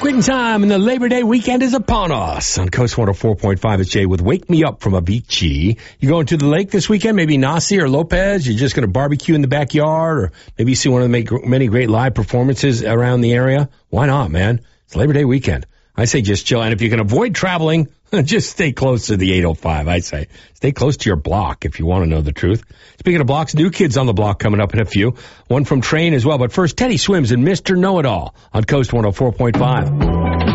Quitting time and the Labor Day weekend is upon us. On Coast 104.5, it's Jay with Wake Me Up from Avicii. You going to the lake this weekend? Maybe Nasi or Lopez? You're just going to barbecue in the backyard? Or maybe you see one of the many great live performances around the area? Why not, man? It's Labor Day weekend. I say just chill. And if you can avoid traveling, just stay close to the 805, I say. Stay close to your block if you want to know the truth. Speaking of blocks, new kids on the block coming up in a few. One from Train as well. But first, Teddy Swims and Mr. Know-It-All on Coast 104.5.